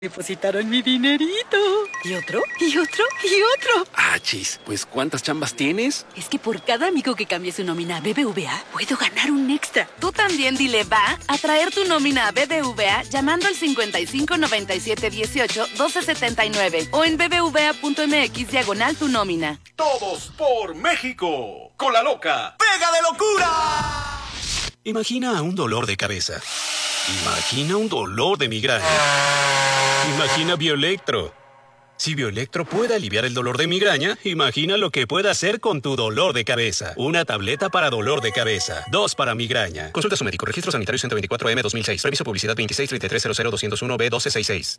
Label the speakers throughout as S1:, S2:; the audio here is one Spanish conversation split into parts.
S1: Depositaron mi dinerito. ¿Y otro? ¿Y otro? ¿Y otro?
S2: Chis, pues ¿cuántas chambas tienes?
S1: Es que por cada amigo que cambie su nómina a BBVA, puedo ganar un extra.
S3: Tú también dile va a traer tu nómina a BBVA llamando al 55 97 18 12 79 o en bbva.mx/tu nómina.
S4: Todos por México. Con la loca. ¡Pega de locura!
S2: Imagina un dolor de cabeza. Imagina un dolor de migraña. Imagina Bioelectro. Si Bioelectro puede aliviar el dolor de migraña, imagina lo que puede hacer con tu dolor de cabeza. Una tableta para dolor de cabeza. 2 para migraña. Consulta a su médico. Registro sanitario 124M 2006. Previso publicidad 2633000201B1266.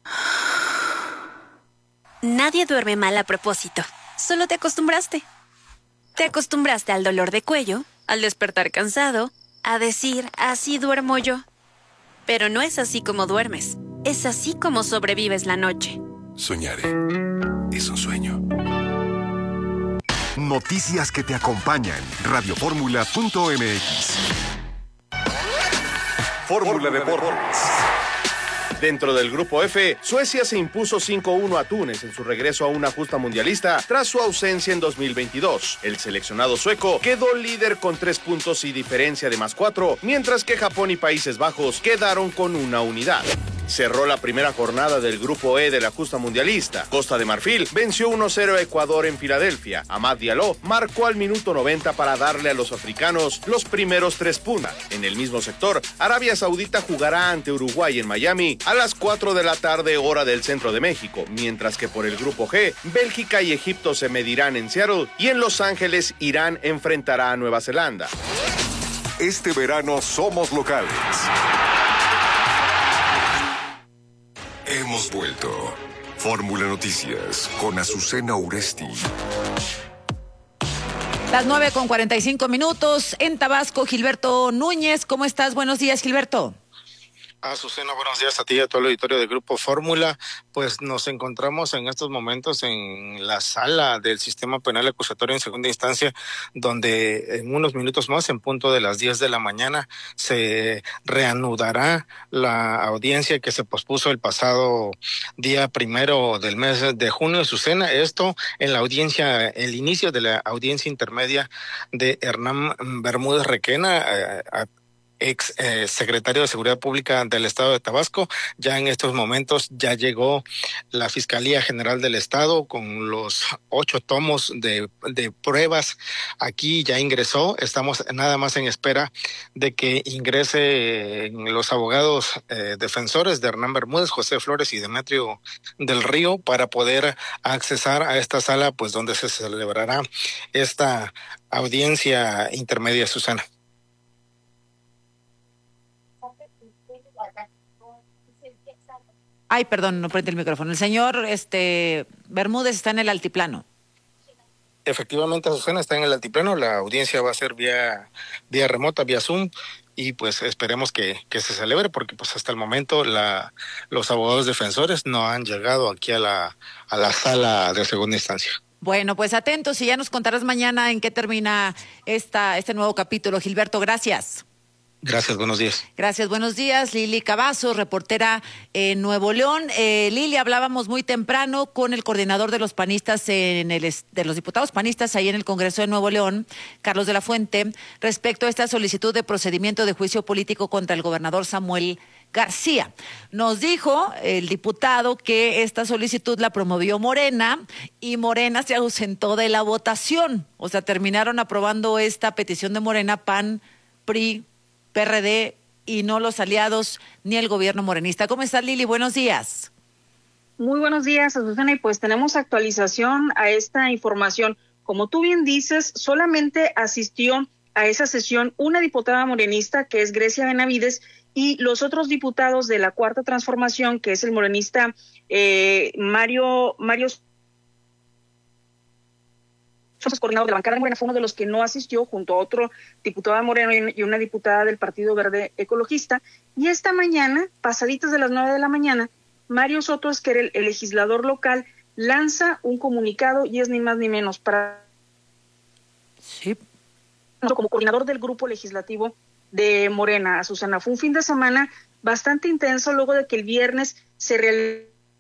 S5: Nadie duerme mal a propósito. Solo te acostumbraste. Te acostumbraste al dolor de cuello, al despertar cansado, a decir, así duermo yo. Pero no es así como duermes. Es así como sobrevives la noche.
S6: Soñaré. Es un sueño.
S7: Noticias que te acompañan. Radioformula.mx. Fórmula Deportes.
S8: Dentro del grupo F, Suecia se impuso 5-1 a Túnez en su regreso a una justa mundialista tras su ausencia en 2022. El seleccionado sueco quedó líder con 3 puntos y diferencia de +4, mientras que Japón y Países Bajos quedaron con una unidad. Cerró la primera jornada del grupo E de la justa mundialista. Costa de Marfil venció 1-0 a Ecuador en Filadelfia. Amad Diallo marcó al minuto 90 para darle a los africanos los primeros 3 puntos. En el mismo sector, Arabia Saudita jugará ante Uruguay en Miami a las 4 de la tarde hora del centro de México, mientras que por el grupo G, Bélgica y Egipto se medirán en Seattle y en Los Ángeles Irán enfrentará a Nueva Zelanda.
S7: Este verano somos locales. Hemos vuelto. Fórmula Noticias con Azucena Uresti.
S9: Las 9:45 en Tabasco. Gilberto Núñez, ¿cómo estás? Buenos días, Gilberto.
S10: Azucena, buenos días a ti y a todo el auditorio del Grupo Fórmula. Pues nos encontramos en estos momentos en la sala del Sistema Penal Acusatorio en segunda instancia, donde en unos minutos más, en punto de las 10 de la mañana, se reanudará la audiencia que se pospuso el pasado día 1 del mes de junio. Azucena, esto en la audiencia, el inicio de la audiencia intermedia de Hernán Bermúdez Requena, ex secretario de Seguridad Pública del Estado de Tabasco. Ya en estos momentos ya llegó la Fiscalía General del Estado con los 8 tomos de pruebas. Aquí ya ingresó. Estamos nada más en espera de que ingresen los abogados defensores de Hernán Bermúdez, José Flores y Demetrio del Río, para poder accesar a esta sala, pues donde se celebrará esta audiencia intermedia, Susana.
S9: Ay, perdón, no prende el micrófono. El señor Bermúdez está en el altiplano.
S10: Efectivamente, Azucena, está en el altiplano. La audiencia va a ser vía remota, vía Zoom, y pues esperemos que se celebre, porque pues hasta el momento los abogados defensores no han llegado aquí a la sala de segunda instancia.
S9: Bueno, pues atentos y ya nos contarás mañana en qué termina este nuevo capítulo. Gilberto, gracias.
S10: Gracias, buenos días.
S9: Gracias, buenos días. Lili Cavazos, reportera en Nuevo León. Lili, hablábamos muy temprano con el coordinador de los panistas de los diputados panistas ahí en el Congreso de Nuevo León, Carlos de la Fuente, respecto a esta solicitud de procedimiento de juicio político contra el gobernador Samuel García. Nos dijo el diputado que esta solicitud la promovió Morena y Morena se ausentó de la votación. O sea, terminaron aprobando esta petición de Morena, PAN, PRI, PRD y no los aliados ni el gobierno morenista. ¿Cómo estás, Lili? Buenos días.
S11: Muy buenos días, Azucena, y pues tenemos actualización a esta información. Como tú bien dices, solamente asistió a esa sesión una diputada morenista, que es Grecia Benavides, y los otros diputados de la Cuarta Transformación, que es el morenista Mario coordinador de la bancada de Morena, fue uno de los que no asistió, junto a otro diputado de Morena y una diputada del Partido Verde Ecologista. Y esta mañana, pasaditas de las 9 de la mañana, Mario Soto, que era el legislador local, lanza un comunicado y es ni más ni menos para...
S9: Sí.
S11: Como coordinador del grupo legislativo de Morena, Azucena. Fue un fin de semana bastante intenso luego de que el viernes se realizó